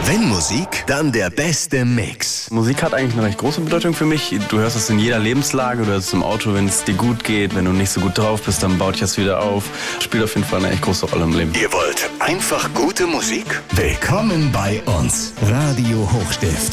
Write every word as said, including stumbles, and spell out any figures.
Wenn Musik, dann der beste Mix. Musik hat eigentlich eine recht große Bedeutung für mich. Du hörst es in jeder Lebenslage. Du hörst es im Auto, wenn es dir gut geht. Wenn du nicht so gut drauf bist, dann baut dich das wieder auf. Spielt auf jeden Fall eine echt große Rolle im Leben. Ihr wollt einfach gute Musik? Willkommen bei uns. Radio Hochstift.